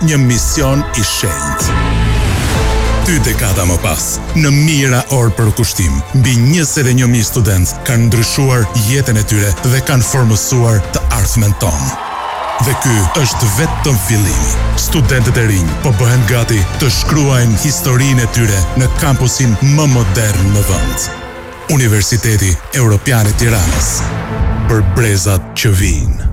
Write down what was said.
një mision I shenjtë. 2 dekada më pas, në mijëra orë për kushtim, mbi 21.000 studentë kanë ndryshuar jetën e tyre dhe kanë formësuar të ardhmen tonë. Dhe ky është vetëm fillimi. Studentët e rinj po bëhen gati të shkruajnë historinë e tyre në kampusin më modern në vend. Universiteti Evropian I Tiranës. Për brezat që vijnë.